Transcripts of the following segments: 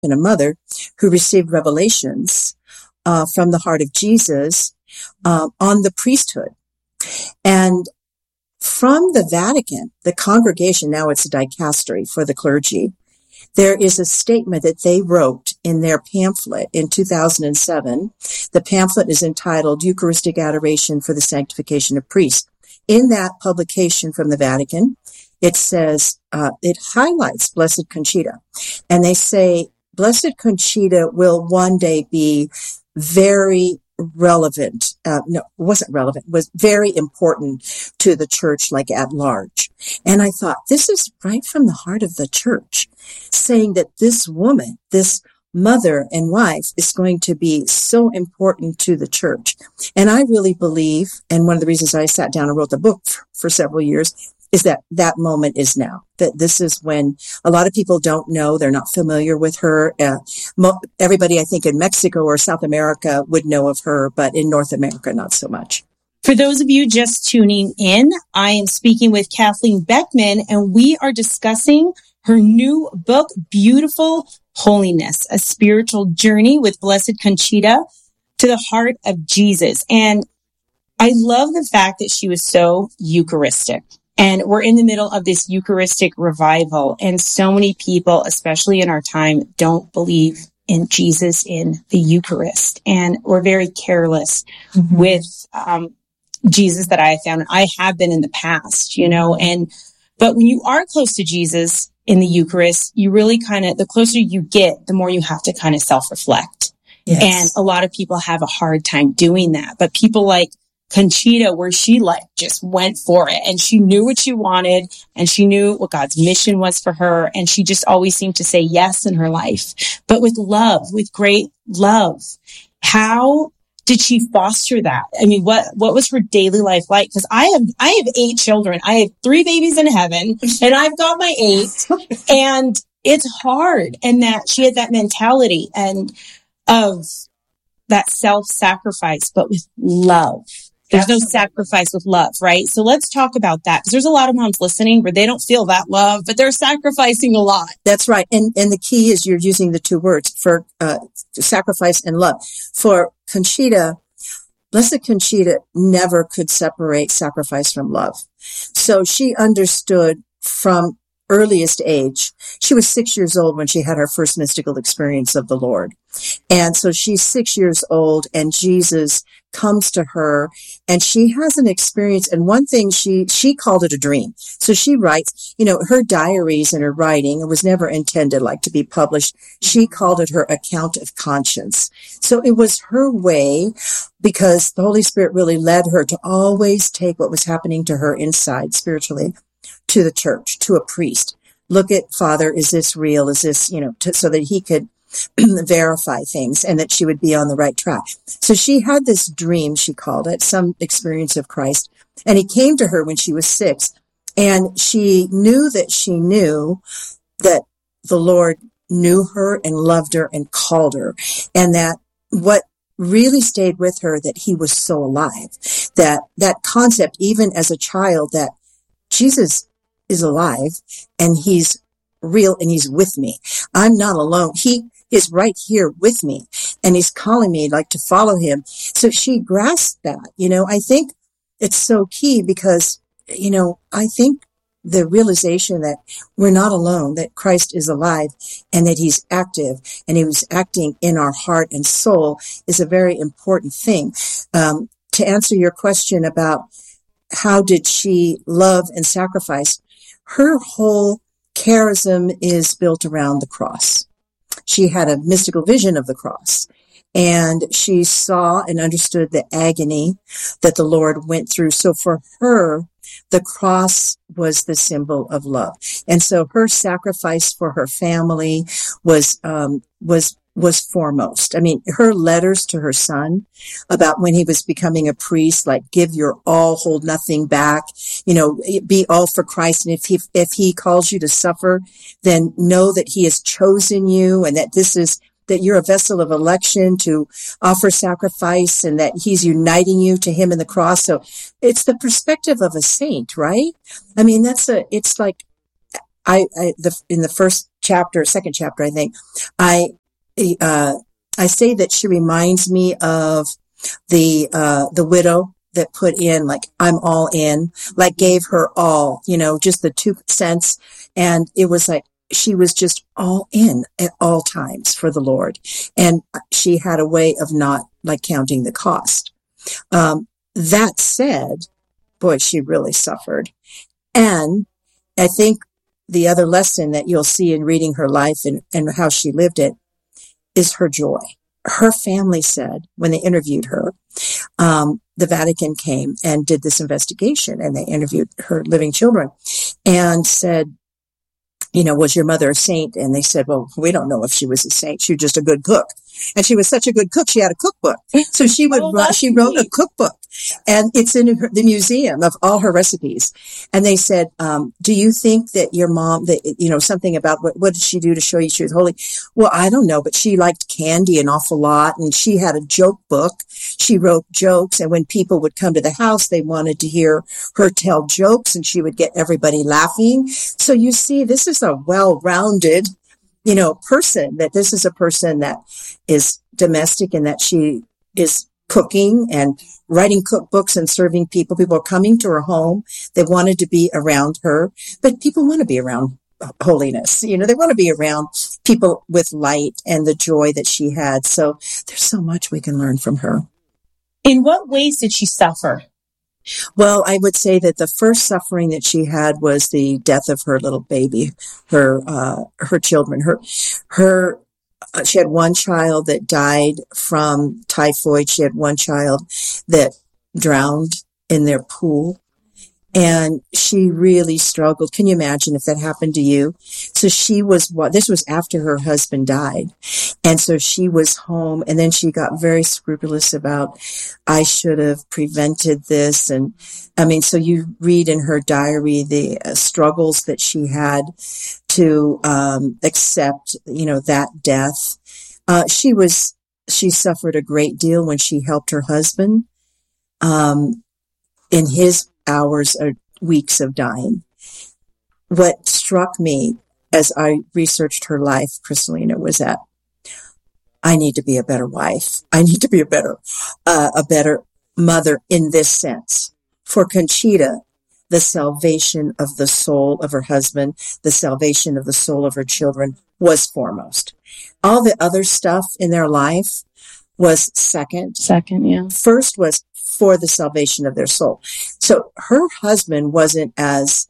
and a mother who received revelations from the heart of Jesus on the priesthood. And from the Vatican, the congregation, now it's a dicastery for the clergy, there is a statement that they wrote in their pamphlet in 2007. The pamphlet is entitled Eucharistic Adoration for the Sanctification of Priests. In that publication from the Vatican, it says, it highlights Blessed Conchita. And they say, Blessed Conchita will one day be very relevant. No, it wasn't relevant, was very important to the church, like at large. And I thought, this is right from the heart of the church, saying that this woman, this mother and wife, is going to be so important to the church. And I really believe, and one of the reasons I sat down and wrote the book for several years, is that that moment is now. That this is when a lot of people don't know, they're not familiar with her. Everybody, I think, in Mexico or South America would know of her, but in North America, not so much. For those of you just tuning in, I am speaking with Kathleen Beckman, and we are discussing her new book, Beautiful Holiness, A Spiritual Journey with Blessed Conchita to the Heart of Jesus. And I love the fact that she was so Eucharistic. And we're in the middle of this Eucharistic revival. And so many people, especially in our time, don't believe in Jesus in the Eucharist. And we're very careless with Jesus, that I have found. I have been in the past, but when you are close to Jesus in the Eucharist, you really the closer you get, the more you have to kind of self-reflect. Yes. And a lot of people have a hard time doing that. But people like Conchita, where she just went for it, and she knew what she wanted, and she knew what God's mission was for her, and she just always seemed to say yes in her life, but with love, with great love. How did she foster that? I mean, what was her daily life like? Because I have 8 children. I have 3 babies in heaven, and I've got my 8, and it's hard. And that she had that mentality and of that self-sacrifice, but with love. There's no sacrifice with love, right? So let's talk about that, because there's a lot of moms listening where they don't feel that love, but they're sacrificing a lot. That's right. And the key is you're using the 2 words for sacrifice and love. For Conchita, Blessed Conchita never could separate sacrifice from love. So she understood from earliest age. She was 6 years old when she had her first mystical experience of the Lord. And so she's 6 years old, and Jesus comes to her, and she has an experience. And one thing, she called it a dream. So she writes, her diaries and her writing, it was never intended to be published. She called it her account of conscience. So it was her way, because the Holy Spirit really led her to always take what was happening to her inside spiritually to the church, to a priest. Look at, Father, is this real? Is this, so that he could verify things and that she would be on the right track. So she had this dream, she called it, some experience of Christ. And he came to her when she was 6, and she knew that the Lord knew her and loved her and called her. And that what really stayed with her, that he was so alive, that concept, even as a child, that Jesus is alive and he's real and he's with me. I'm not alone. He is right here with me, and he's calling me to follow him. So she grasped that. I think it's so key, because, I think the realization that we're not alone, that Christ is alive and that he's active and he was acting in our heart and soul is a very important thing. To answer your question about how did she love and sacrifice, her whole charism is built around the cross. She had a mystical vision of the cross, and she saw and understood the agony that the Lord went through. So for her, the cross was the symbol of love. And so her sacrifice for her family was foremost. I mean, her letters to her son about when he was becoming a priest, give your all, hold nothing back, be all for Christ. And if he calls you to suffer, then know that he has chosen you, and that you're a vessel of election to offer sacrifice, and that he's uniting you to him in the cross. So it's the perspective of a saint, right? I mean, in the first second chapter, I think, I say that she reminds me of the widow that put in, like, I'm all in, like gave her all, just the 2 cents. And it was like, she was just all in at all times for the Lord. And she had a way of not like counting the cost. That said, boy, she really suffered. And I think the other lesson that you'll see in reading her life and how she lived it is her joy. Her family said when they interviewed her, the Vatican came and did this investigation, and they interviewed her living children and said, was your mother a saint? And they said, well, we don't know if she was a saint. She was just a good cook. And she was such a good cook, she had a cookbook. So she wrote a cookbook, and it's in the museum of all her recipes. And they said, do you think that your mom, something about what did she do to show you she was holy? Well, I don't know, but she liked candy an awful lot, and she had a joke book. She wrote jokes, and when people would come to the house, they wanted to hear her tell jokes, and she would get everybody laughing. So you see, this is a well-rounded person, that this is a person that is domestic and that she is cooking and writing cookbooks and serving people. People are coming to her home. They wanted to be around her, but people want to be around holiness. They want to be around people with light and the joy that she had. So there's so much we can learn from her. In what ways did she suffer? Well, I would say that the first suffering that she had was the death of her little baby, her children. She had one child that died from typhoid. She had one child that drowned in their pool. And she really struggled. Can you imagine if that happened to you? So this was after her husband died. And so she was home, and then she got very scrupulous about, I should have prevented this. And so you read in her diary the struggles that she had to accept, that death. She suffered a great deal when she helped her husband in his hours or weeks of dying. What struck me as I researched her life, Kristalina, was that I need to be a better wife. I need to be a better mother in this sense. For Conchita, the salvation of the soul of her husband, the salvation of the soul of her children was foremost. All the other stuff in their life was second. Second, yeah. First was for the salvation of their soul. So her husband wasn't as,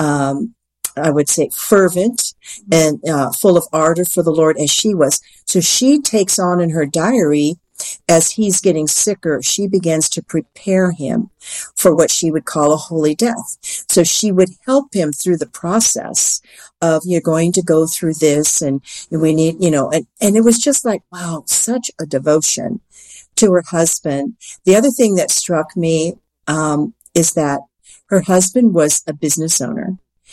I would say, fervent and full of ardor for the Lord as she was. So she takes on in her diary, as he's getting sicker, she begins to prepare him for what she would call a holy death. So she would help him through the process of, you're going to go through this, and we need, and it was just like, wow, such a devotion to her husband. The other thing that struck me is that her husband was a business owner,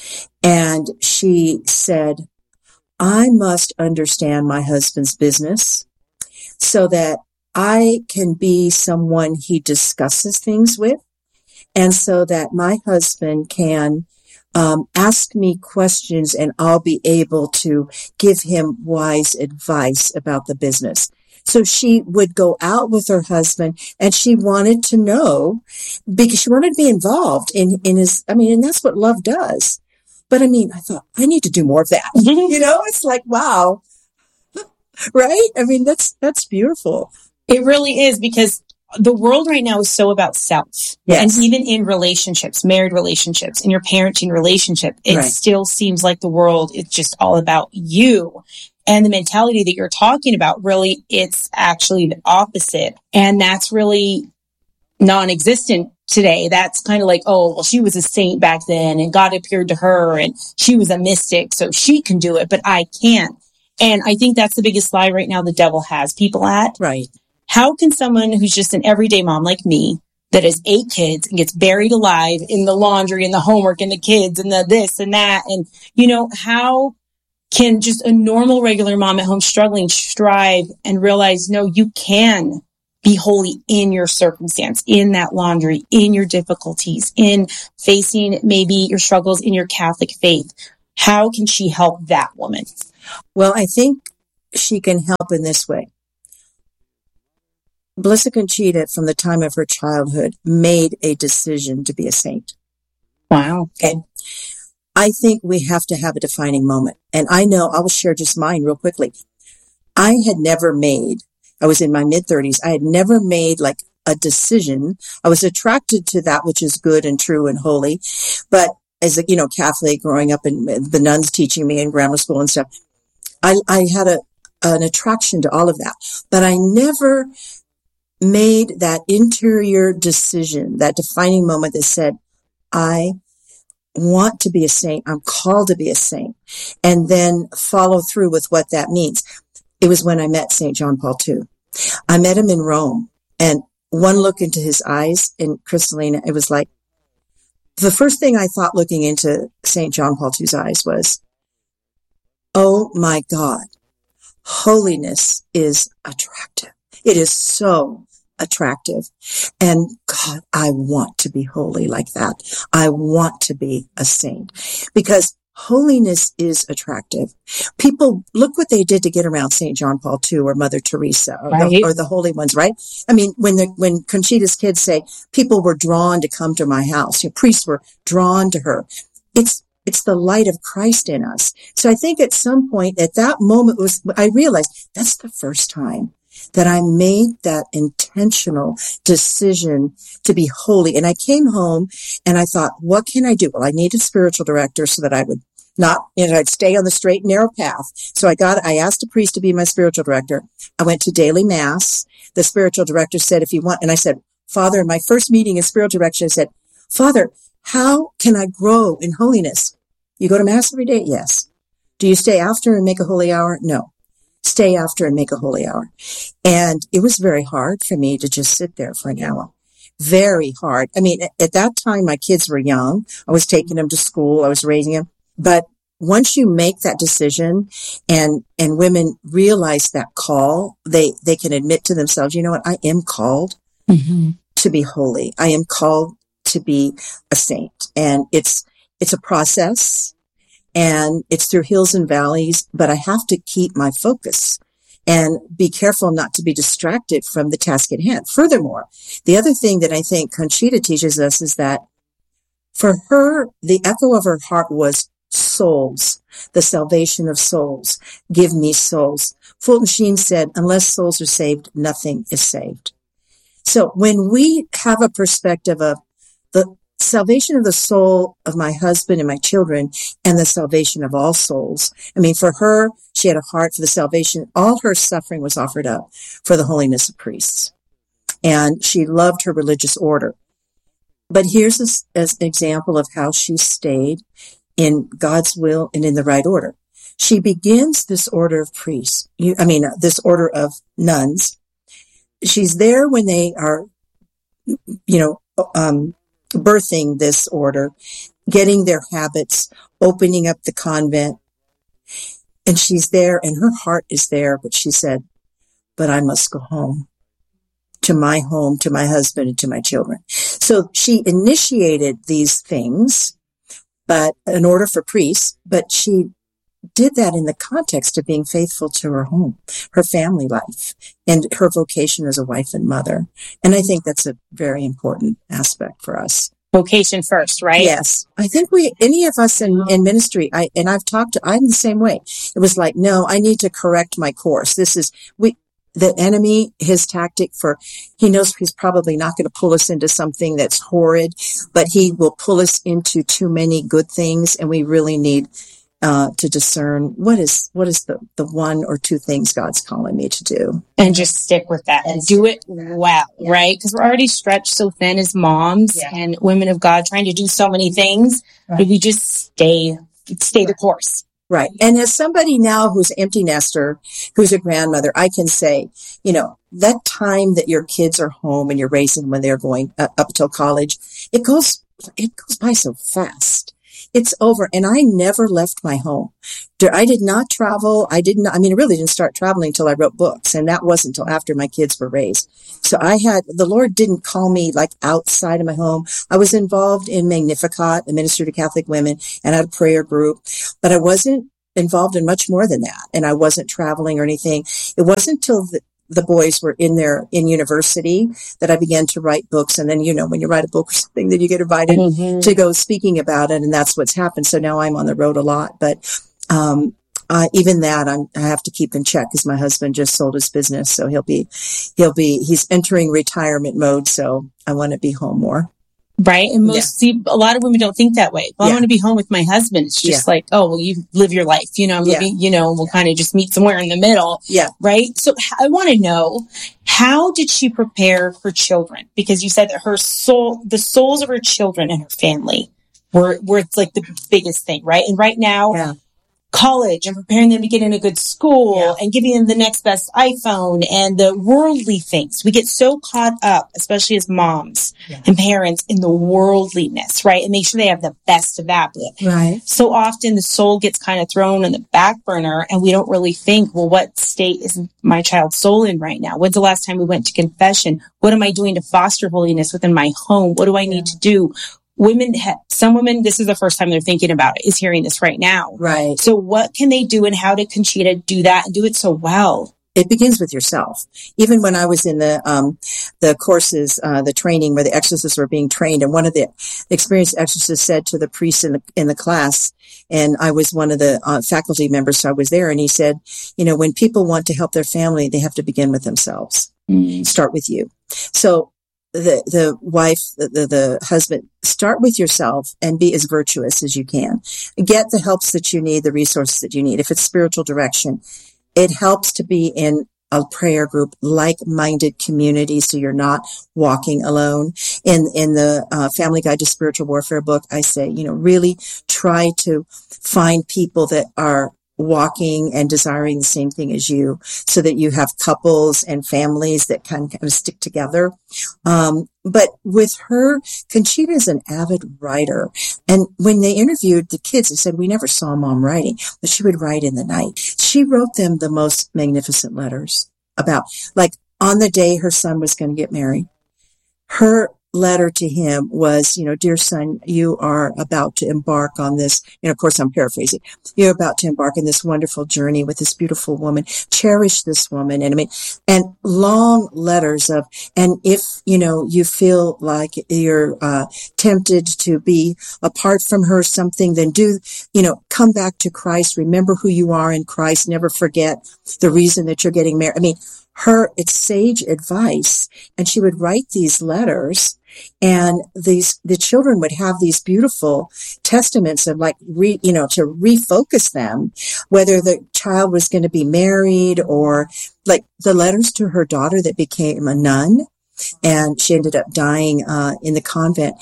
and she said, I must understand my husband's business so that I can be someone he discusses things with, and so that my husband can ask me questions and I'll be able to give him wise advice about the business. So she would go out with her husband, and she wanted to know, because she wanted to be involved in his, and that's what love does. But I thought, I need to do more of that. It's like, wow. Right? That's beautiful. It really is, because the world right now is so about self. Yes. And even in relationships, married relationships, in your parenting relationship, it still seems like the world is just all about you. And the mentality that you're talking about, really, it's actually the opposite. And that's really non-existent today. That's kind of like, oh, well, she was a saint back then, and God appeared to her, and she was a mystic, so she can do it, but I can't. And I think that's the biggest lie right now the devil has people at. Right. How can someone who's just an everyday mom like me, that has 8 kids and gets buried alive in the laundry and the homework and the kids and the this and that, and, how can just a normal, regular mom at home struggling strive and realize, no, you can be holy in your circumstance, in that laundry, in your difficulties, in facing maybe your struggles in your Catholic faith? How can she help that woman? Well, I think she can help in this way. Blessed Conchita, from the time of her childhood, made a decision to be a saint. Wow. Okay. I think we have to have a defining moment. And I know, I will share just mine real quickly. I was in my mid-30s. I had never made like a decision. I was attracted to that which is good and true and holy. But as a, Catholic growing up and the nuns teaching me in grammar school and stuff, I had an attraction to all of that. But I never made that interior decision, that defining moment that said, I want to be a saint. I'm called to be a saint. And then follow through with what that means. It was when I met St. John Paul II. I met him in Rome, and one look into his eyes, and Kristalina, it was like, the first thing I thought looking into St. John Paul II's eyes was, oh my God, holiness is attractive. It is so attractive. And God, I want to be holy like that. I want to be a saint because holiness is attractive. People, look what they did to get around St. John Paul II or Mother Teresa or, right. or the holy ones, right? I mean, when Conchita's kids say people were drawn to come to my house, priests were drawn to her. It's the light of Christ in us. So I think at some point at that moment I realized that's the first time that I made that intentional decision to be holy. And I came home and I thought, what can I do? Well, I need a spiritual director so that I would I'd stay on the straight and narrow path. So I asked a priest to be my spiritual director. I went to daily mass. The spiritual director said, if you want, and I said, Father, in my first meeting as spiritual director, I said, Father, how can I grow in holiness? You go to mass every day? Yes. Do you stay after and make a holy hour? No. Stay after and make a holy hour. And it was very hard for me to just sit there for an hour. Very hard. I mean, at that time, my kids were young. I was taking them to school. I was raising them. But once you make that decision and women realize that call, they can admit to themselves, you know what? I am called to be holy. I am called to be a saint. And it's a process. And it's through hills and valleys, but I have to keep my focus and be careful not to be distracted from the task at hand. Furthermore, the other thing that I think Conchita teaches us is that for her, the echo of her heart was souls, the salvation of souls. Give me souls. Fulton Sheen said, unless souls are saved, nothing is saved. So when we have a perspective of the salvation of the soul of my husband and my children and the salvation of all souls. I mean, for her, she had a heart for the salvation. All her suffering was offered up for the holiness of priests. And she loved her religious order. But here's an example of how she stayed in God's will and in the right order. She begins this order of priests. This order of nuns. She's there when they are, birthing this order, getting their habits, opening up the convent. And she's there and her heart is there, but she said, but I must go home, to my husband and to my children. So she initiated these things, but in order for priests, but she did that in the context of being faithful to her home, her family life, and her vocation as a wife and mother. And I think that's a very important aspect for us. Vocation first, right? Yes. I think any of us in ministry, I'm the same way. It was like, no, I need to correct my course. The enemy, his tactic he knows he's probably not going to pull us into something that's horrid, but he will pull us into too many good things. And we really need to discern what is the one or two things God's calling me to do. And just stick with that and do it well, right? Because we're already stretched so thin as moms and women of God trying to do so many things. Right. But we just stay the course. Right. And as somebody now who's an empty nester, who's a grandmother, I can say, that time that your kids are home and you're raising them when they're going up till college, it goes by so fast. It's over. And I never left my home. I did not travel. I really didn't start traveling until I wrote books. And that wasn't until after my kids were raised. So the Lord didn't call me like outside of my home. I was involved in Magnificat, a ministry to Catholic women, and I had a prayer group, but I wasn't involved in much more than that. And I wasn't traveling or anything. It wasn't until the boys were in university that I began to write books. And then, when you write a book or something, then you get invited to go speaking about it. And that's what's happened. So now I'm on the road a lot, but, even that I have to keep in check because my husband just sold his business. So he's entering retirement mode. So I want to be home more. Right. And a lot of women don't think that way. Well, I want to be home with my husband. It's just like, oh, well, you live your life, maybe, we'll kind of just meet somewhere in the middle. Yeah. Right. So I want to know, how did she prepare her children? Because you said that the souls of her children and her family were like the biggest thing. Right. And right now, college and preparing them to get in a good school and giving them the next best iPhone and the worldly things. We get so caught up, especially as moms and parents, in the worldliness, right? And make sure they have the best of that. Right. So often the soul gets kind of thrown on the back burner and we don't really think, well, what state is my child's soul in right now? When's the last time we went to confession? What am I doing to foster holiness within my home? What do I need to do? Some women, this is the first time they're thinking about it, is hearing this right now. Right. So what can they do, and how did Conchita do that and do it so well? It begins with yourself. Even when I was in the courses, the training where the exorcists were being trained, and one of the experienced exorcists said to the priest in the class, and I was one of the faculty members, so I was there, and he said, when people want to help their family, they have to begin with themselves. Start with you. So the wife, the husband, start with yourself and be as virtuous as you can. Get the helps that you need, the resources that you need. If it's spiritual direction, it helps to be in a prayer group, like-minded community, so you're not walking alone. In the Family Guide to Spiritual Warfare book, I say, really try to find people that are walking and desiring the same thing as you, so that you have couples and families that can kind of stick together. But with her, Conchita is an avid writer. And when they interviewed the kids, they said, we never saw Mom writing, but she would write in the night. She wrote them the most magnificent letters about, like, on the day her son was going to get married. Her letter to him was, dear son, you are about to embark on this. Of course, I'm paraphrasing. You're about to embark on this wonderful journey with this beautiful woman. Cherish this woman. And long letters of, and if, you feel like you're, tempted to be apart from her something, then come back to Christ. Remember who you are in Christ. Never forget the reason that you're getting married. It's sage advice, and she would write these letters, and the children would have these beautiful testaments of to refocus them, whether the child was going to be married, or like the letters to her daughter that became a nun, and she ended up dying in the convent.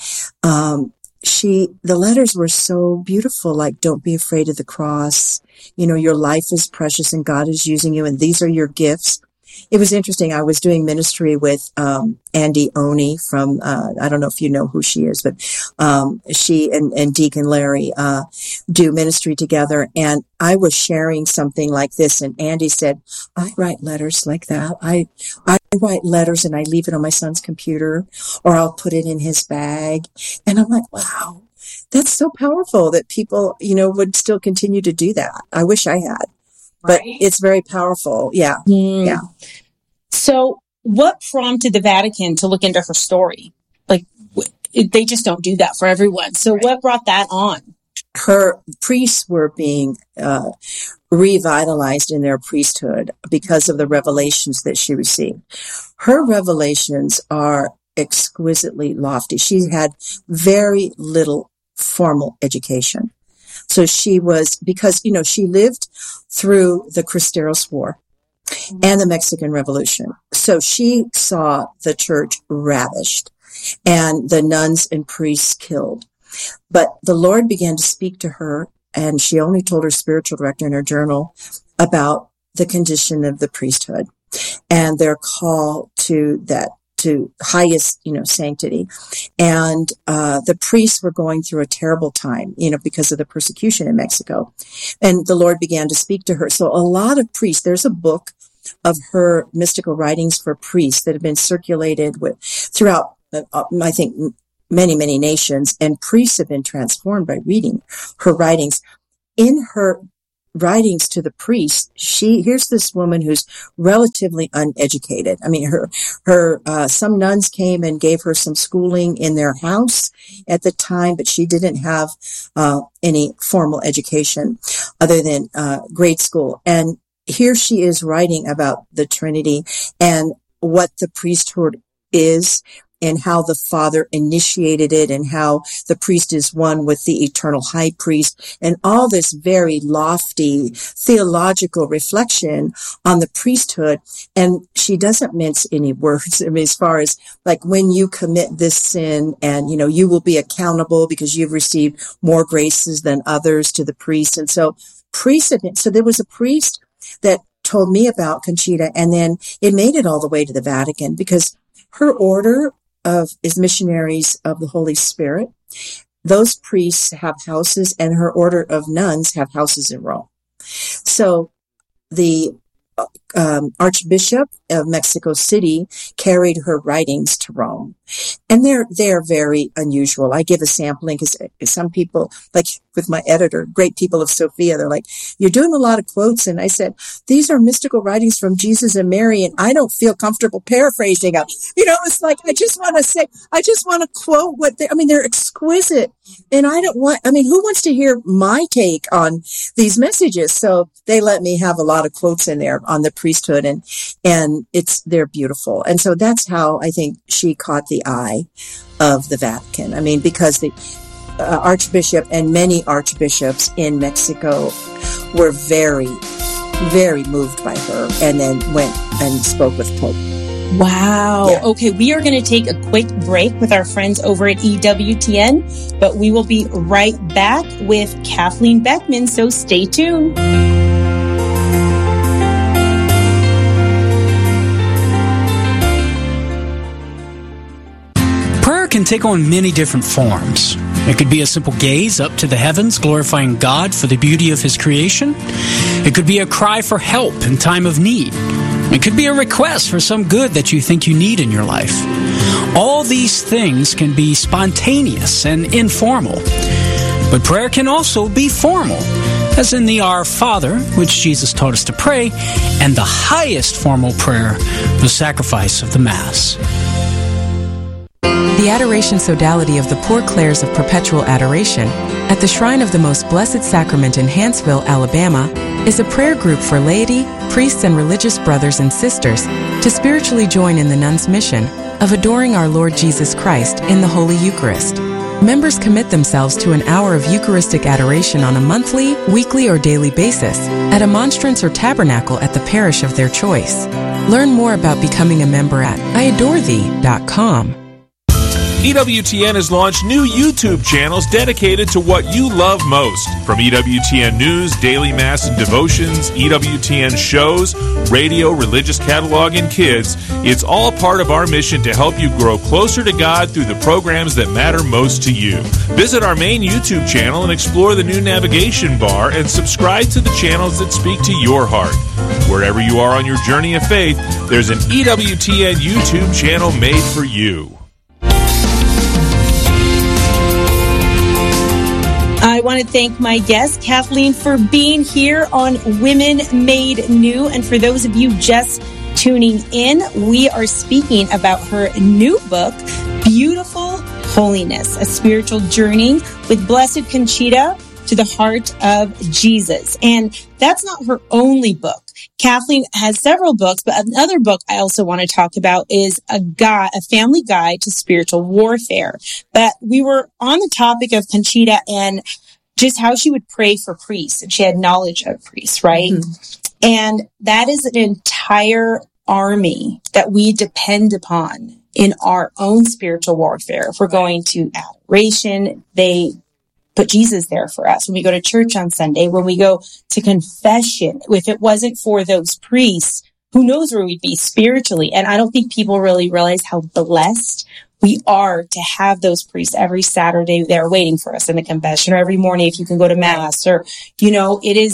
The letters were so beautiful, like, don't be afraid of the cross. Your life is precious and God is using you, and these are your gifts. It was interesting. I was doing ministry with Andy Oney from, I don't know if you know who she is, but she and Deacon Larry do ministry together. And I was sharing something like this, and Andy said, I write letters like that. I write letters and I leave it on my son's computer, or I'll put it in his bag. And I'm like, wow, that's so powerful that people, would still continue to do that. I wish I had. But it's very powerful. Yeah. Yeah. So what prompted the Vatican to look into her story? Like, they just don't do that for everyone. So what brought that on? Her priests were being revitalized in their priesthood because of the revelations that she received. Her revelations are exquisitely lofty. She had very little formal education. So she was, because, she lived through the Cristeros War and the Mexican Revolution. So she saw the church ravished and the nuns and priests killed. But the Lord began to speak to her, and she only told her spiritual director in her journal about the condition of the priesthood and their call to highest, sanctity. And the priests were going through a terrible time, because of the persecution in Mexico. And the Lord began to speak to her. So a lot of priests, there's a book of her mystical writings for priests that have been circulated throughout, I think, many, many nations. And priests have been transformed by reading her writings. In her writings to the priest, here's this woman who's relatively uneducated. I mean, her some nuns came and gave her some schooling in their house at the time, but she didn't have any formal education other than grade school. And here she is writing about the Trinity and what the priesthood is, and how the Father initiated it, and how the priest is one with the eternal high priest, and all this very lofty theological reflection on the priesthood. And she doesn't mince any words. I mean, as far as like, when you commit this sin, and, you know, you will be accountable because you've received more graces than others to the priest. And so precedent. So there was a priest that told me about Conchita, and then it made it all the way to the Vatican, because her order is Missionaries of the Holy Spirit. Those priests have houses, and her order of nuns have houses in Rome. So the Archbishop of Mexico City carried her writings to Rome, and they're very unusual. I give a sampling because some people, like with my editor, Great People of Sophia, they're like, "You're doing a lot of quotes," and I said, "These are mystical writings from Jesus and Mary, and I don't feel comfortable paraphrasing them." You know, it's like I just want to quote what they're exquisite, and who wants to hear my take on these messages? So they let me have a lot of quotes in there on the priesthood, and they're beautiful. And so that's how I think she caught the eye of the Vatican. I mean, because the Archbishop and many archbishops in Mexico were very, very moved by her, and then went and spoke with Pope. Wow. Yeah. Okay, we are going to take a quick break with our friends over at EWTN, but we will be right back with Kathleen Beckman, so stay tuned. Prayer can take on many different forms. It could be a simple gaze up to the heavens, glorifying God for the beauty of His creation. It could be a cry for help in time of need. It could be a request for some good that you think you need in your life. All these things can be spontaneous and informal. But prayer can also be formal, as in the Our Father, which Jesus taught us to pray, and the highest formal prayer, the sacrifice of the Mass. The Adoration Sodality of the Poor Clares of Perpetual Adoration at the Shrine of the Most Blessed Sacrament in Hanceville, Alabama, is a prayer group for laity, priests, and religious brothers and sisters to spiritually join in the nuns' mission of adoring our Lord Jesus Christ in the Holy Eucharist. Members commit themselves to an hour of Eucharistic adoration on a monthly, weekly, or daily basis at a monstrance or tabernacle at the parish of their choice. Learn more about becoming a member at iadorethee.com. EWTN has launched new YouTube channels dedicated to what you love most. From EWTN News, Daily Mass and Devotions, EWTN shows, radio, religious catalog, and kids, it's all part of our mission to help you grow closer to God through the programs that matter most to you. Visit our main YouTube channel and explore the new navigation bar, and subscribe to the channels that speak to your heart. Wherever you are on your journey of faith, there's an EWTN YouTube channel made for you. I want to thank my guest, Kathleen, for being here on Women Made New. And for those of you just tuning in, we are speaking about her new book, Beautiful Holiness, a spiritual journey with Blessed Conchita to the heart of Jesus. And that's not her only book. Kathleen has several books, but another book I also want to talk about is a family guide to spiritual warfare. But we were on the topic of Conchita and just how she would pray for priests, and she had knowledge of priests, right? Mm-hmm. And that is an entire army that we depend upon in our own spiritual warfare. If we're going to adoration, they put Jesus there for us. When we go to church on Sunday, when we go to confession, if it wasn't for those priests, who knows where we'd be spiritually? And I don't think people really realize how blessed we are to have those priests every Saturday there waiting for us in the confession, or every morning if you can go to Mass, or, it is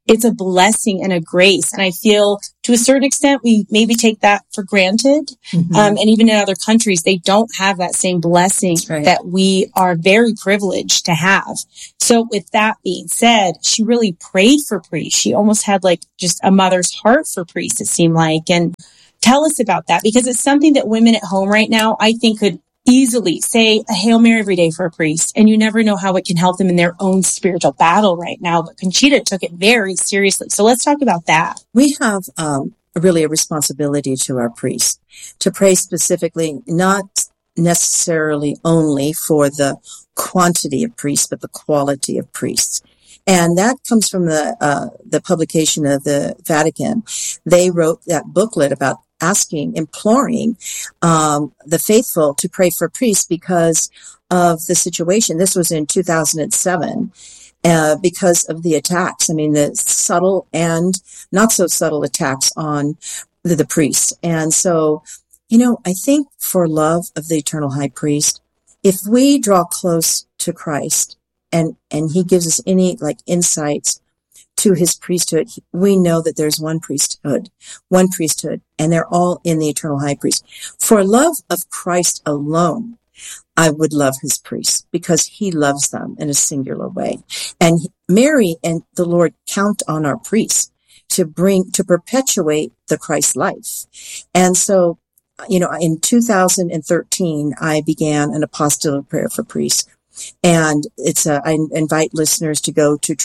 it's a blessing and a grace. And I feel to a certain extent, we maybe take that for granted. And even in other countries, they don't have that same blessing that we are very privileged to have. So with that being said, she really prayed for priests. She almost had like just a mother's heart for priests, it seemed like. And tell us about that, because it's something that women at home right now, I think, could easily say a Hail Mary every day for a priest, and you never know how it can help them in their own spiritual battle right now. But Conchita took it very seriously. So let's talk about that. We have really a responsibility to our priests to pray specifically, not necessarily only for the quantity of priests, but the quality of priests. And that comes from the publication of the Vatican. They wrote that booklet about imploring the faithful to pray for priests because of the situation. This was in 2007, because of the attacks. I mean, the subtle and not so subtle attacks on the priests. And so, I think for love of the eternal high priest, if we draw close to Christ and he gives us any insights to his priesthood, we know that there's one priesthood, and they're all in the eternal high priest. For love of Christ alone, I would love his priests because he loves them in a singular way. And Mary and the Lord count on our priests to perpetuate the Christ life. And so, in 2013, I began an apostolic prayer for priests. And I invite listeners to go to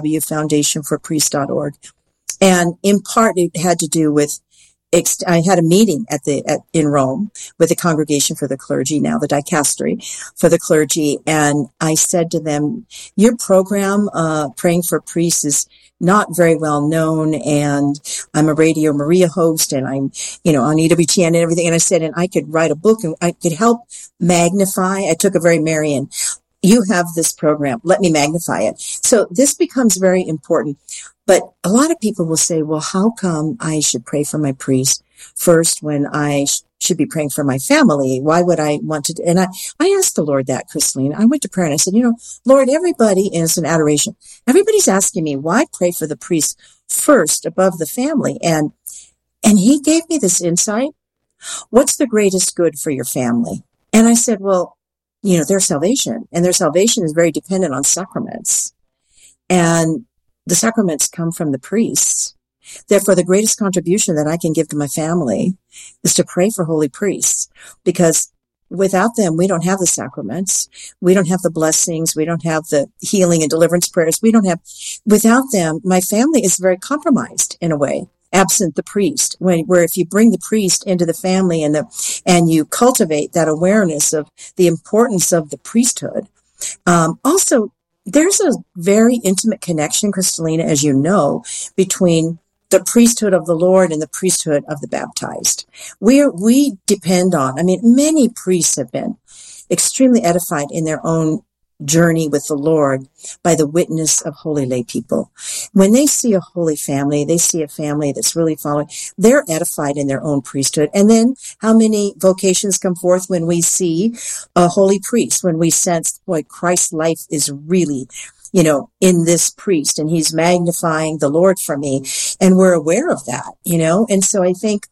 www.foundationforpriests.org. And in part, it had to do with, I had a meeting in Rome with the Congregation for the Clergy, now the Dicastery for the Clergy. And I said to them, your program, Praying for Priests, is not very well known. And I'm a Radio Maria host, and I'm, on EWTN and everything. And I said, and I could write a book and I could help magnify. I took a very Marian, you have this program, let me magnify it. So this becomes very important. But a lot of people will say, well, how come I should pray for my priest first when I should be praying for my family? Why would I want to? And I asked the Lord that, Christine. I went to prayer and I said, Lord, everybody is in adoration. Everybody's asking me, why pray for the priest first above the family? And he gave me this insight. What's the greatest good for your family? And I said, well, their salvation, and their salvation is very dependent on sacraments. And the sacraments come from the priests. Therefore, the greatest contribution that I can give to my family is to pray for holy priests, because without them, we don't have the sacraments. We don't have the blessings. We don't have the healing and deliverance prayers. Without them, my family is very compromised in a way, absent the priest, where if you bring the priest into the family and you cultivate that awareness of the importance of the priesthood. Also, there's a very intimate connection, Kristalina, as you know, between the priesthood of the Lord and the priesthood of the baptized. We depend on, many priests have been extremely edified in their own journey with the Lord by the witness of holy lay people. When they see a holy family, they see a family that's really following, they're edified in their own priesthood. And then how many vocations come forth when we see a holy priest, when we sense, boy, Christ's life is really, in this priest, and he's magnifying the Lord for me. And we're aware of that, and so I think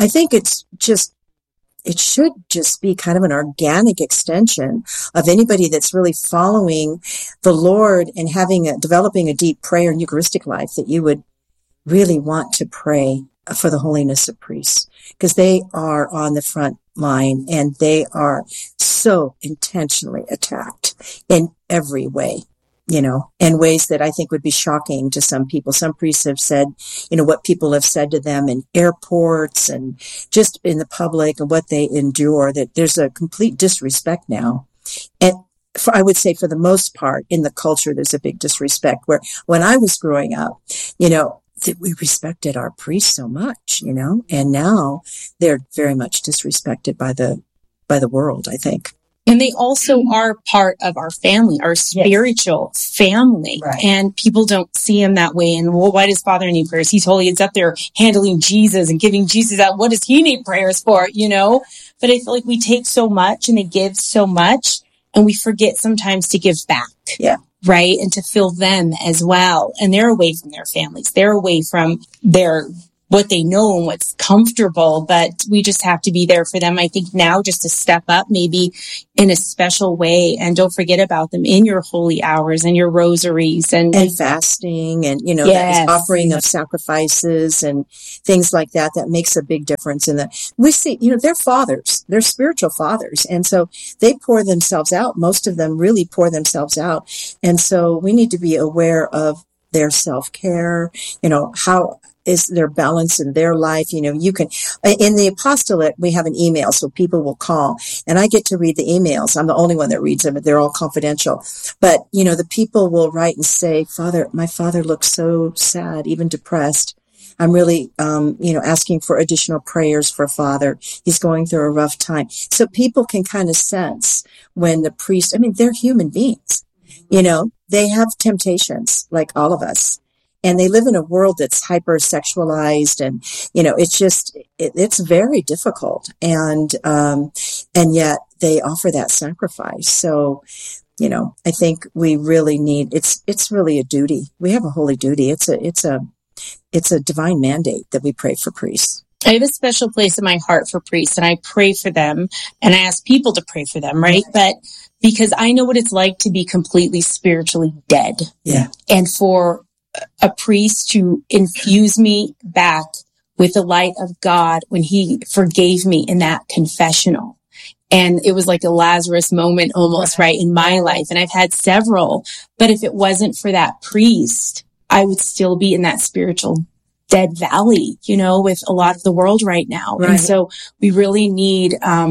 it should just be kind of an organic extension of anybody that's really following the Lord and developing a deep prayer and Eucharistic life, that you would really want to pray for the holiness of priests, because they are on the front line and they are so intentionally attacked in every way. In ways that I think would be shocking to some people. Some priests have said, what people have said to them in airports and just in the public, and what they endure, that there's a complete disrespect now. And I would say for the most part in the culture, there's a big disrespect, where when I was growing up, that we respected our priests so much, and now they're very much disrespected by the world, I think. And they also are part of our family, our spiritual family. Right. And people don't see him that way. And why does Father need prayers? He's holy. It's up there handling Jesus and giving Jesus out. What does he need prayers for? But I feel like we take so much and they give so much, and we forget sometimes to give back. Yeah. right? And to fill them as well. And they're away from their families. They're away from what they know and what's comfortable, but we just have to be there for them. I think now just to step up maybe in a special way, and don't forget about them in your holy hours and your rosaries and fasting and, Yes. that offering of sacrifices and things like that. That makes a big difference in that. We see, they're fathers, they're spiritual fathers. And so they pour themselves out. Most of them really pour themselves out. And so we need to be aware of their self-care, how is their balance in their life. You can, in the apostolate, we have an email, so people will call and I get to read the emails. I'm the only one that reads them, but they're all confidential. But, the people will write and say, Father, my father looks so sad, even depressed. I'm really, asking for additional prayers for Father. He's going through a rough time. So people can kind of sense when the priest, they're human beings, they have temptations like all of us. And they live in a world that's hypersexualized, and it's just it's very difficult, and yet they offer that sacrifice. So, I think we really need it's really a duty. We have a holy duty. It's a divine mandate that we pray for priests. I have a special place in my heart for priests, and I pray for them, and I ask people to pray for them, right? But because I know what it's like to be completely spiritually dead, and for a priest to infuse me back with the light of God when he forgave me in that confessional. And it was like a Lazarus moment almost, right, in my life. And I've had several, but if it wasn't for that priest, I would still be in that spiritual dead valley, with a lot of the world right now. Right. And so we really need,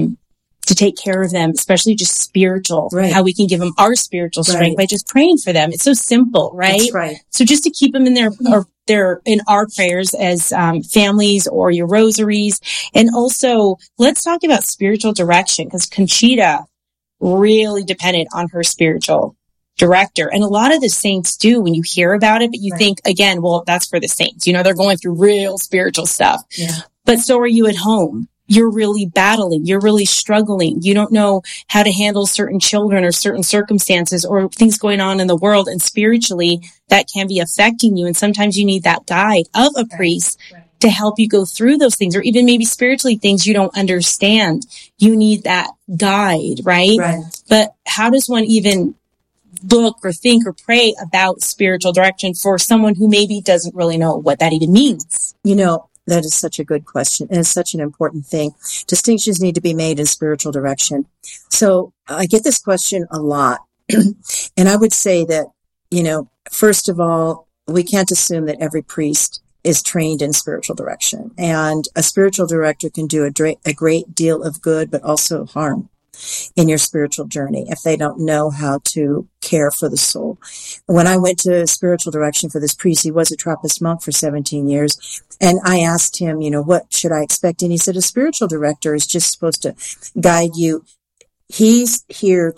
to take care of them, especially just spiritual, how we can give them our spiritual strength by just praying for them. It's so simple, right? That's right. So just to keep them in their in our prayers as families or your rosaries. And also, let's talk about spiritual direction, because Conchita really depended on her spiritual director. And a lot of the saints do when you hear about it, but you think, again, well, that's for the saints. They're going through real spiritual stuff. Yeah. But so are you at home. You're really battling. You're really struggling. You don't know how to handle certain children or certain circumstances or things going on in the world. And spiritually, that can be affecting you. And sometimes you need that guide of a priest to help you go through those things, or even maybe spiritually things you don't understand. You need that guide, right? But how does one even look or think or pray about spiritual direction for someone who maybe doesn't really know what that even means? That is such a good question, and it's such an important thing. Distinctions need to be made in spiritual direction. So I get this question a lot, and I would say that, first of all, we can't assume that every priest is trained in spiritual direction, and a spiritual director can do a great deal of good, but also harm in your spiritual journey if they don't know how to care for the soul. When I went to spiritual direction for this priest, he was a Trappist monk for 17 years. And I asked him, what should I expect? And he said, a spiritual director is just supposed to guide you. He's here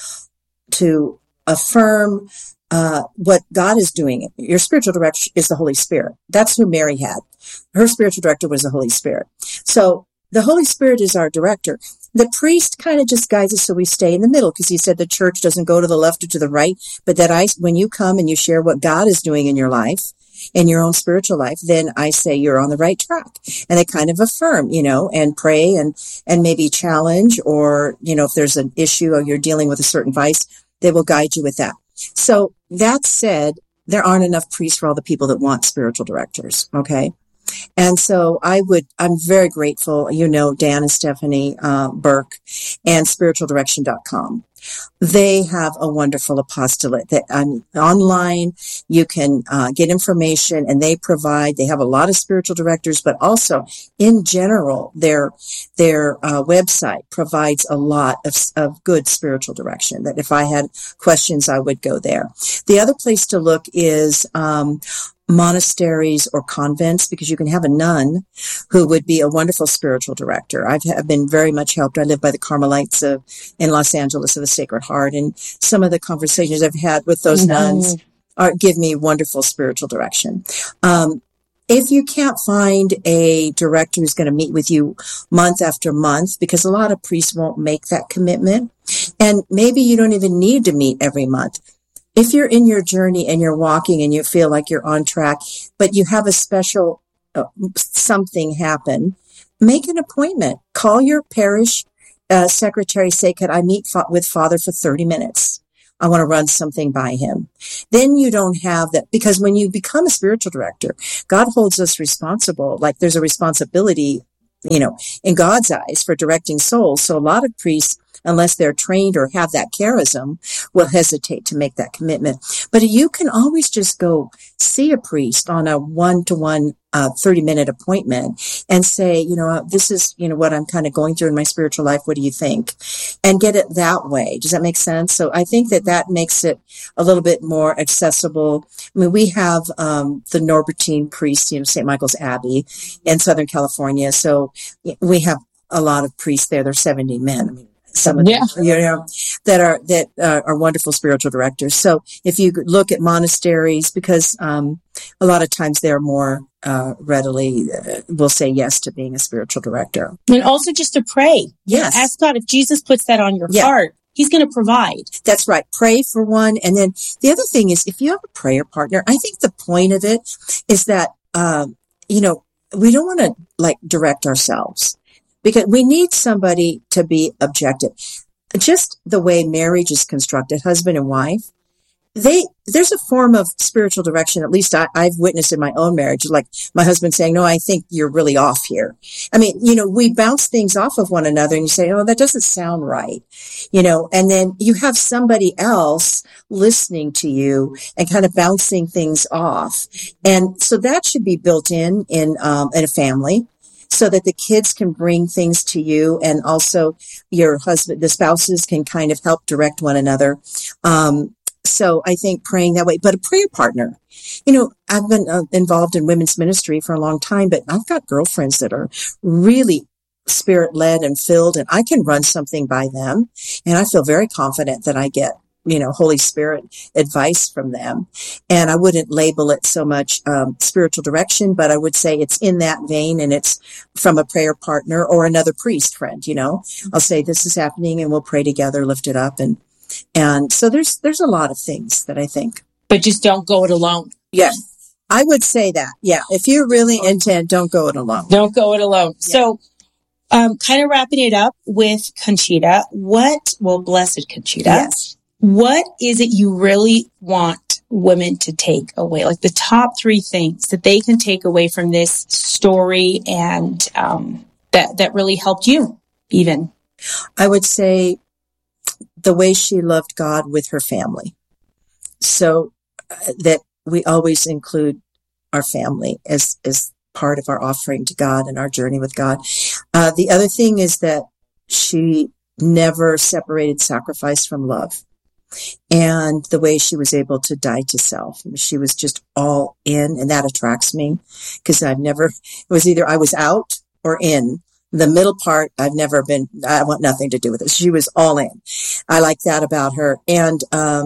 to affirm what God is doing. Your spiritual director is the Holy Spirit. That's who Mary had. Her spiritual director was the Holy Spirit. So the Holy Spirit is our director. The priest kind of just guides us so we stay in the middle, because he said the church doesn't go to the left or to the right, but that when you come and you share what God is doing in your life, in your own spiritual life, then I say you're on the right track. And they kind of affirm, and pray and maybe challenge, or, if there's an issue or you're dealing with a certain vice, they will guide you with that. So that said, there aren't enough priests for all the people that want spiritual directors. Okay. And so I'm very grateful, Dan and Stephanie Burke and spiritualdirection.com. They have a wonderful apostolate that online you can get information, and they have a lot of spiritual directors, but also in general, their website provides a lot of good spiritual direction, that if I had questions, I would go there. The other place to look is monasteries or convents, because you can have a nun who would be a wonderful spiritual director. I've been very much helped. I live by the Carmelites in Los Angeles of the Sacred Heart, and some of the conversations I've had with those nuns give me wonderful spiritual direction. If you can't find a director who's going to meet with you month after month, because a lot of priests won't make that commitment, and maybe you don't even need to meet every month, if you're in your journey and you're walking and you feel like you're on track, but you have a special something happen, make an appointment. Call your parish secretary. Say, could I meet with Father for 30 minutes? I want to run something by him. Then you don't have that, because when you become a spiritual director, God holds us responsible. Like there's a responsibility, in God's eyes for directing souls. So a lot of priests, unless they're trained or have that charism, will hesitate to make that commitment. But you can always just go see a priest on a 1-to-1 30-minute appointment and say, this is, what I'm kind of going through in my spiritual life. What do you think? And get it that way. Does that make sense? So I think that makes it a little bit more accessible. I mean, we have the Norbertine priest, St. Michael's Abbey in Southern California. So we have a lot of priests there. There's 70 men. I mean, some of them, that are wonderful spiritual directors. So if you look at monasteries, because a lot of times they're more readily will say yes to being a spiritual director. And also just to pray. Yes. Ask God, if Jesus puts that on your heart, he's going to provide. That's right. Pray for one. And then the other thing is, if you have a prayer partner, I think the point of it is that, we don't want to direct ourselves, because we need somebody to be objective. Just the way marriage is constructed, husband and wife, there's a form of spiritual direction. At least I've witnessed in my own marriage, like my husband saying, no, I think you're really off here. I mean, we bounce things off of one another and you say, oh, that doesn't sound right. And then you have somebody else listening to you and kind of bouncing things off. And so that should be built in a family, so that the kids can bring things to you, and also your husband, the spouses can kind of help direct one another. So I think praying that way, but a prayer partner, I've been involved in women's ministry for a long time, but I've got girlfriends that are really spirit led and filled, and I can run something by them. And I feel very confident that I get, Holy Spirit advice from them. And I wouldn't label it so much spiritual direction, but I would say it's in that vein, and it's from a prayer partner or another priest friend. I'll say this is happening, and we'll pray together, lift it up, and so there's a lot of things that I think. But just don't go it alone. Yeah, I would say that. Yeah, if you're really intent, don't go it alone. Don't go it alone. Yeah. So, kind of wrapping it up with Conchita. Blessed Conchita. Yes. What is it you really want women to take away? Like the top 3 things that they can take away from this story, and that really helped you even? I would say the way she loved God with her family. So that we always include our family as part of our offering to God and our journey with God. The other thing is that she never separated sacrifice from love. And the way she was able to die to self. She was just all in, and that attracts me, because it was either I was out or in. The middle part, I want nothing to do with it. She was all in. I like that about her. And,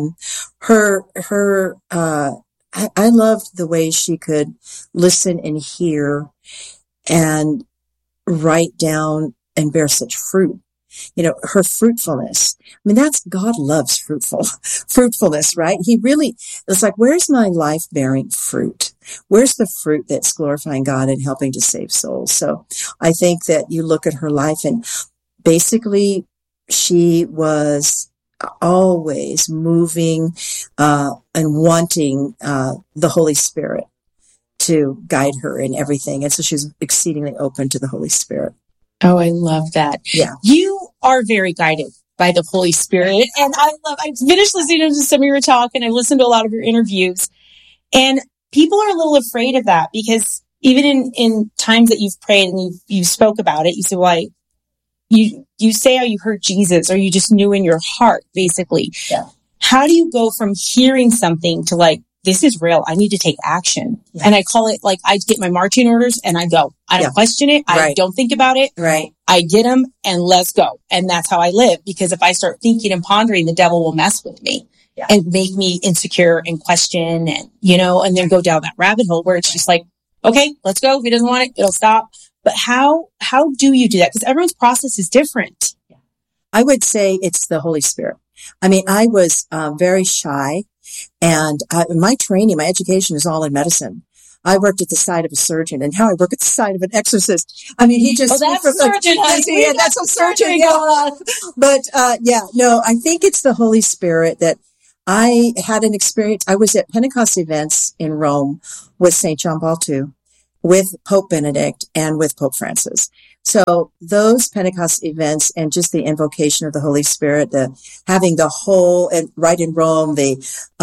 I loved the way she could listen and hear and write down and bear such fruit. Her fruitfulness. I mean, God loves fruitfulness, right? It's like, where's my life bearing fruit? Where's the fruit that's glorifying God and helping to save souls? So I think that you look at her life, and basically she was always moving, and wanting, the Holy Spirit to guide her in everything. And so she was exceedingly open to the Holy Spirit. Oh, I love that. Yeah. You are very guided by the Holy Spirit. And I finished listening to some of your talk, and I listened to a lot of your interviews. And people are a little afraid of that, because even in times that you've prayed and you spoke about it, you said, well, you say how you heard Jesus, or you just knew in your heart, basically. Yeah. How do you go from hearing something to this is real, I need to take action? Yeah. And I call it I get my marching orders and I go. I don't question it. I don't think about it. Right. I get them and let's go. And that's how I live, because if I start thinking and pondering, the devil will mess with me and make me insecure and question, and, and then go down that rabbit hole where it's just okay, let's go. If he doesn't want it, it'll stop. But how do you do that? Because everyone's process is different. I would say it's the Holy Spirit. I mean, I was very shy And my training, my education is all in medicine. I worked at the side of a surgeon, and now I work at the side of an exorcist. I mean, he just... Oh, that's a surgeon. That's a surgeon. Yeah. But, I think it's the Holy Spirit that I had an experience. I was at Pentecost events in Rome with St. John Paul II, with Pope Benedict, and with Pope Francis. So those Pentecost events and just the invocation of the Holy Spirit, having the whole, and right in Rome, the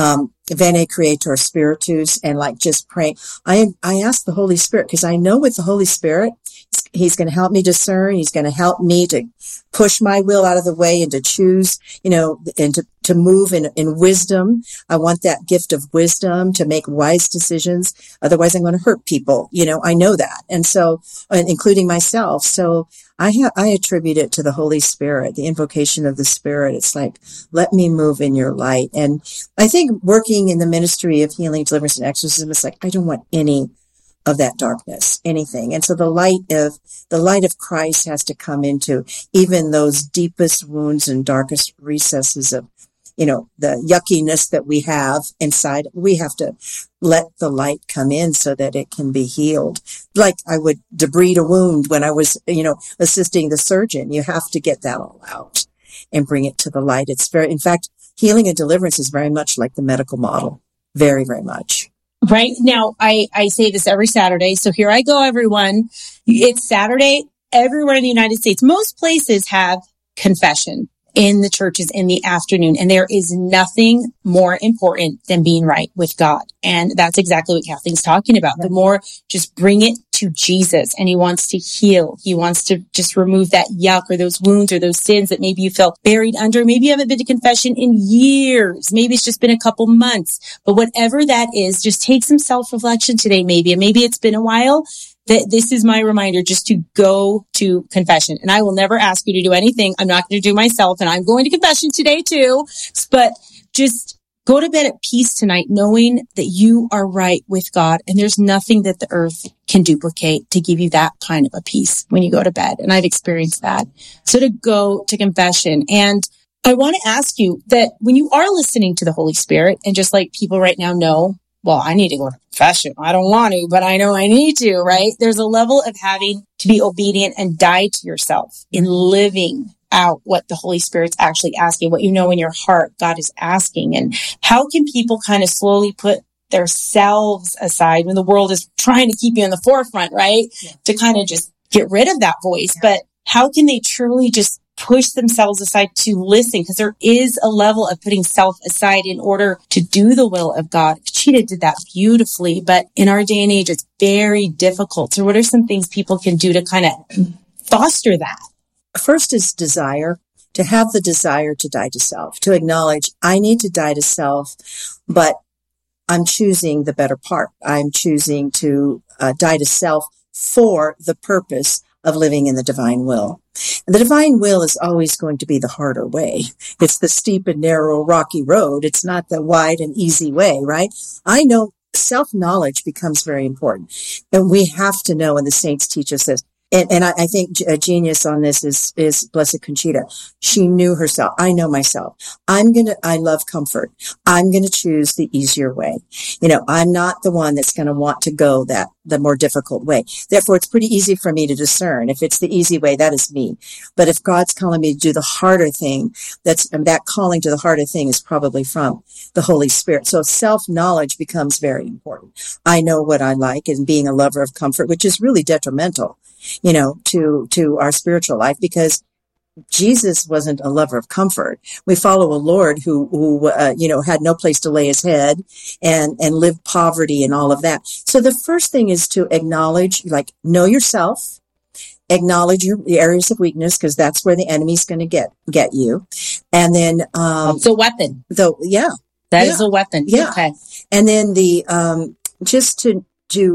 Veni Creator Spiritus, and like just praying. I asked the Holy Spirit, because I know with the Holy Spirit, He's going to help me discern. He's going to help me to push my will out of the way and to choose, and to move in wisdom. I want that gift of wisdom to make wise decisions. Otherwise, I'm going to hurt people. I know that. And so, including myself. So I attribute it to the Holy Spirit, the invocation of the Spirit. It's like, let me move in your light. And I think working in the ministry of healing, deliverance, and exorcism, it's like, I don't want any of that darkness, anything. And so the light of Christ has to come into even those deepest wounds and darkest recesses of, the yuckiness that we have inside. We have to let the light come in so that it can be healed. Like I would debride a wound when I was, assisting the surgeon. You have to get that all out and bring it to the light. In fact, healing and deliverance is very much like the medical model. Very, very much. Right now, I say this every Saturday. So here I go, everyone. It's Saturday everywhere in the United States. Most places have confession in the churches in the afternoon. And there is nothing more important than being right with God. And that's exactly what Kathleen's talking about. The more, just bring it to Jesus, and He wants to heal. He wants to just remove that yuck or those wounds or those sins that maybe you felt buried under. Maybe you haven't been to confession in years. Maybe it's just been a couple months, but whatever that is, just take some self-reflection today, maybe, and maybe it's been a while. That this is my reminder just to go to confession. And I will never ask you to do anything I'm not going to do myself. And I'm going to confession today too. But just go to bed at peace tonight, knowing that you are right with God. And there's nothing that the earth can duplicate to give you that kind of a peace when you go to bed. And I've experienced that. So to go to confession. And I want to ask you that when you are listening to the Holy Spirit, and just like people right now know, well, I need to go to confession. I don't want to, but I know I need to, right? There's a level of having to be obedient and die to yourself in living out what the Holy Spirit's actually asking, what you know in your heart God is asking. And how can people kind of slowly put their selves aside when the world is trying to keep you in the forefront, right? Yeah. To kind of just get rid of that voice. Yeah. But how can they truly just push themselves aside to listen? Because there is a level of putting self aside in order to do the will of God. Conchita did that beautifully, but in our day and age, it's very difficult. So what are some things people can do to kind of foster that? First is desire, to have the desire to die to self, to acknowledge I need to die to self, but I'm choosing the better part. I'm choosing to die to self for the purpose of living in the divine will. And the divine will is always going to be the harder way. It's the steep and narrow, rocky road. It's not the wide and easy way, right? I know self-knowledge becomes very important. And we have to know, and the saints teach us this. And I think a genius on this is Blessed Conchita. She knew herself. I know myself. I love comfort. I'm going to choose the easier way. I'm not the one that's going to want to go the more difficult way. Therefore, it's pretty easy for me to discern. If it's the easy way, that is me. But if God's calling me to do the harder thing, that calling to the harder thing is probably from the Holy Spirit. So self-knowledge becomes very important. I know what I like, and being a lover of comfort, which is really detrimental, to our spiritual life, because Jesus wasn't a lover of comfort. We follow a Lord who had no place to lay his head and lived poverty and all of that. So the first thing is to acknowledge, know yourself, acknowledge your areas of weakness, because that's where the enemy's going to get you. And then, it's a weapon. That is a weapon. Yeah. Okay. And then just to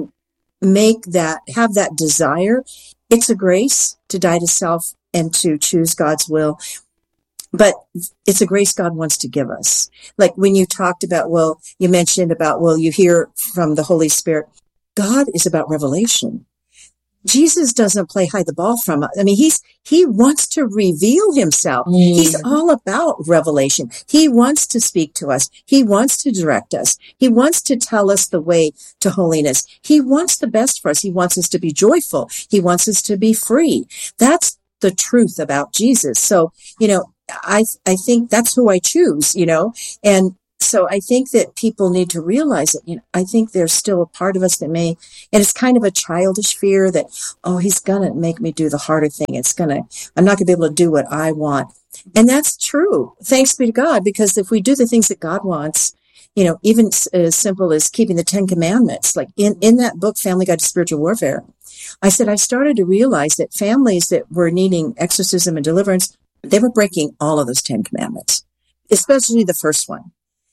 have that desire. It's a grace to die to self and to choose God's will. But it's a grace God wants to give us. Like when you talked about, you mentioned about, you hear from the Holy Spirit. God is about revelation. Jesus doesn't play hide the ball from us. I mean, he wants to reveal himself. He's all about revelation. He wants to speak to us. He wants to direct us. He wants to tell us the way to holiness. He wants the best for us. He wants us to be joyful. He wants us to be free. That's the truth about Jesus. So, I think that's who I choose, and so I think that people need to realize that, I think there's still a part of us that and it's kind of a childish fear that, he's going to make me do the harder thing. I'm not going to be able to do what I want. And that's true. Thanks be to God, because if we do the things that God wants, even as simple as keeping the 10 Commandments, like in that book, Family Guide to Spiritual Warfare, I said, I started to realize that families that were needing exorcism and deliverance, they were breaking all of those 10 Commandments, especially the first one.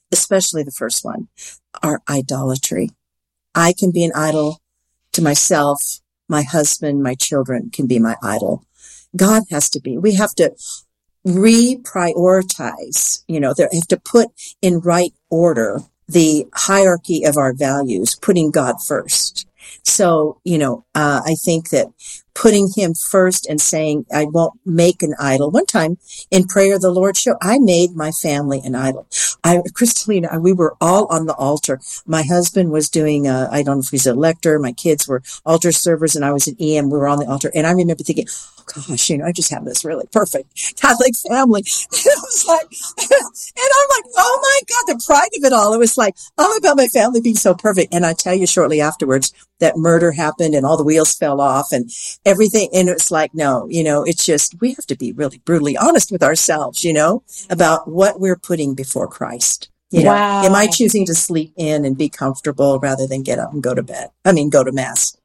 Our idolatry. I can be an idol to myself, my husband, my children can be my idol. God has to be. We have to reprioritize, they have to put in right order the hierarchy of our values, putting God first. So, I think that putting him first and saying, I won't make an idol. One time in prayer, the Lord showed, I made my family an idol. Crystalina, we were all on the altar. My husband was doing, I don't know if he's a lector. My kids were altar servers and I was an EM. We were on the altar. And I remember thinking, oh gosh, I just have this really perfect Catholic family. And I was like, and I'm like, oh my God, the pride of it all. It was like, all about my family being so perfect. And I tell you shortly afterwards, that murder happened and all the wheels fell off and everything. And it's like, no, it's just, we have to be really brutally honest with ourselves, about what we're putting before Christ. Wow. Am I choosing to sleep in and be comfortable rather than get up and go to mass?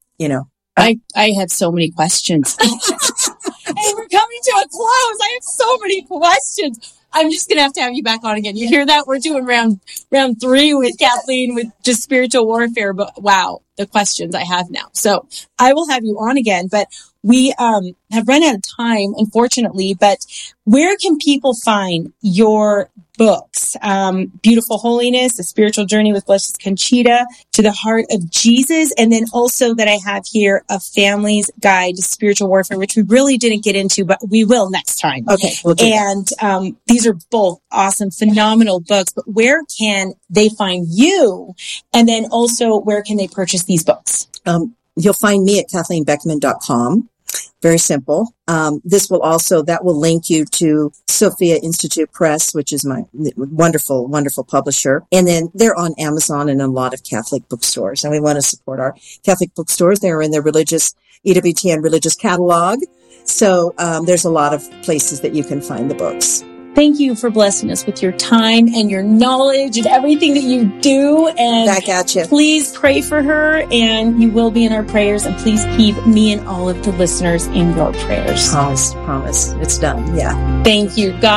I have so many questions. Hey, we're coming to a close. I have so many questions. I'm just going to have you back on again. You hear that? We're doing round 3 with Kathleen with just spiritual warfare. But wow, the questions I have now. So I will have you on again. But we have run out of time, unfortunately. But where can people find your books? Beautiful Holiness, A Spiritual Journey with Blessed Conchita, To the Heart of Jesus. And then also that I have here, A Family's Guide to Spiritual Warfare, which we really didn't get into, but we will next time. Okay. We'll do that. These are both awesome, phenomenal books. But where can they find you? And then also, where can they purchase these books? You'll find me at KathleenBeckman.com. Very simple. That will link you to Sophia Institute Press, which is my wonderful, wonderful publisher. And then they're on Amazon and a lot of Catholic bookstores. And we want to support our Catholic bookstores. They're in their EWTN religious catalog. So there's a lot of places that you can find the books. Thank you for blessing us with your time and your knowledge and everything that you do. And back at you. Please pray for her, and you will be in our prayers. And please keep me and all of the listeners in your prayers. Promise. It's done. Yeah. Thank you. God